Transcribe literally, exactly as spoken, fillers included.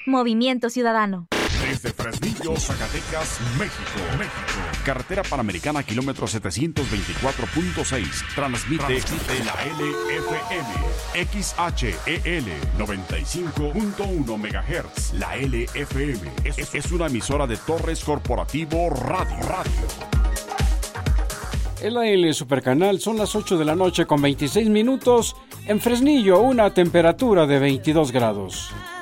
Movimiento Ciudadano. Desde Fresnillo, Zacatecas, México, México. Carretera Panamericana, kilómetro setecientos veinticuatro punto seis. Transmite, Transmite la L F M. X H E L noventa y cinco punto uno megahertz. La L F M es, es una emisora de Torres Corporativo Radio. Radio. El A L Supercanal, son las ocho de la noche con veintiséis minutos. En Fresnillo, una temperatura de veintidós grados.